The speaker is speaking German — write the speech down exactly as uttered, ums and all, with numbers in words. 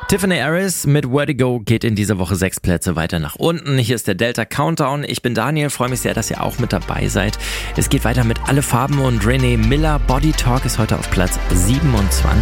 Tiffany Harris mit Vertigo geht in dieser Woche sechs Plätze weiter nach unten. Hier ist der Delta Countdown. Ich bin Daniel, freue mich sehr, dass ihr auch mit dabei seid. Es geht weiter mit Alle Farben und Renee Miller. Body Talk ist heute auf Platz siebenundzwanzig.